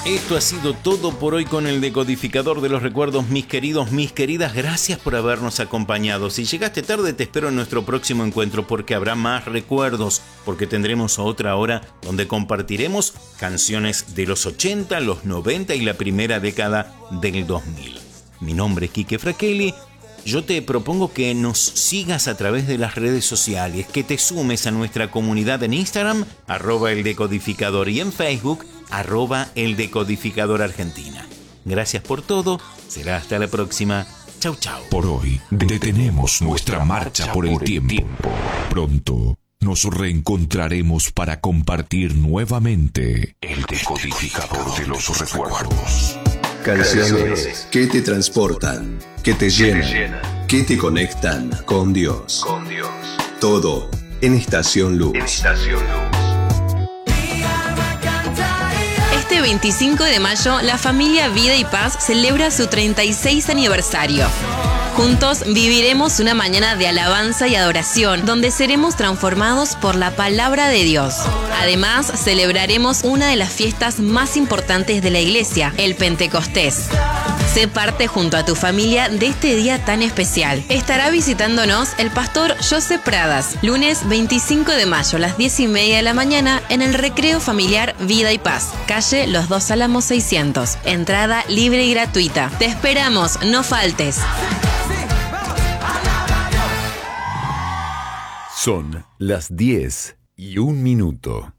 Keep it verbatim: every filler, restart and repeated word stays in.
Esto ha sido todo por hoy con el Decodificador de los Recuerdos, mis queridos, mis queridas. Gracias por habernos acompañado. Si llegaste tarde, te espero en nuestro próximo encuentro porque habrá más recuerdos, porque tendremos otra hora donde compartiremos canciones de los ochenta, los noventa y la primera década del dos mil. Mi nombre es Quique Fraquelli. Yo te propongo que nos sigas a través de las redes sociales, que te sumes a nuestra comunidad en Instagram, arroba el decodificador, y en Facebook, arroba el decodificador Argentina. Gracias por todo, será hasta la próxima. Chau, chau. Por hoy detenemos nuestra marcha por el tiempo. Pronto nos reencontraremos para compartir nuevamente el Decodificador de los Recuerdos. Canciones que te transportan, que te llenan, que te conectan con Dios. Con Dios. Todo en Estación Luz. En Estación Luz. Este veinticinco de mayo, la familia Vida y Paz celebra su treinta y seis aniversario. Juntos viviremos una mañana de alabanza y adoración, donde seremos transformados por la palabra de Dios. Además, celebraremos una de las fiestas más importantes de la iglesia, el Pentecostés. Sé parte junto a tu familia de este día tan especial. Estará visitándonos el pastor José Pradas, lunes veinticinco de mayo a las diez y media de la mañana en el Recreo Familiar Vida y Paz, calle Los Dos Álamos seiscientos. Entrada libre y gratuita. Te esperamos, no faltes. Son las diez y un minuto.